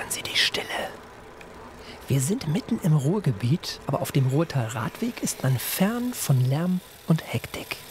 Hören Sie die Stille. Wir sind mitten im Ruhrgebiet, aber auf dem Ruhrtal-Radweg ist man fern von Lärm und Hektik.